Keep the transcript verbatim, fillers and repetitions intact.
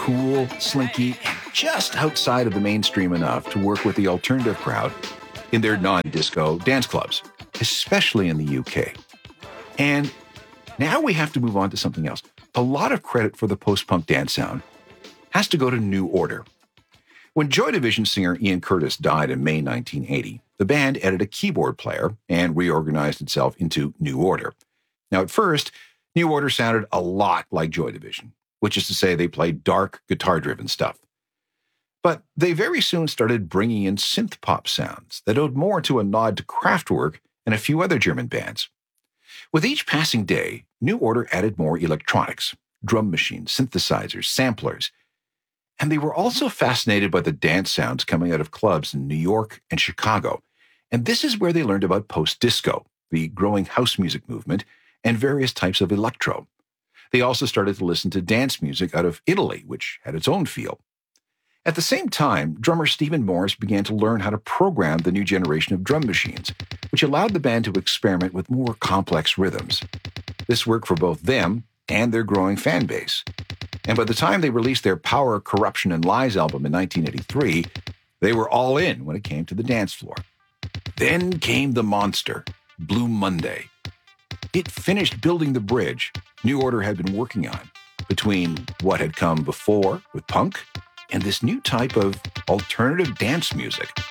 cool, slinky, and just outside of the mainstream enough to work with the alternative crowd in their non-disco dance clubs, especially in the U K. And now we have to move on to something else. A lot of credit for the post-punk dance sound has to go to New Order. When Joy Division singer Ian Curtis died in May nineteen eighty, the band added a keyboard player and reorganized itself into New Order. Now, at first, New Order sounded a lot like Joy Division, which is to say they played dark, guitar-driven stuff. But they very soon started bringing in synth-pop sounds that owed more to a nod to Kraftwerk and a few other German bands. With each passing day, New Order added more electronics, drum machines, synthesizers, samplers, and they were also fascinated by the dance sounds coming out of clubs in New York and Chicago. And this is where they learned about post-disco, the growing house music movement, and various types of electro. They also started to listen to dance music out of Italy, which had its own feel. At the same time, drummer Stephen Morris began to learn how to program the new generation of drum machines, which allowed the band to experiment with more complex rhythms. This worked for both them and their growing fan base. And by the time they released their Power, Corruption, and Lies album in nineteen eighty-three, they were all in when it came to the dance floor. Then came the monster, Blue Monday. It finished building the bridge New Order had been working on between what had come before with punk and this new type of alternative dance music.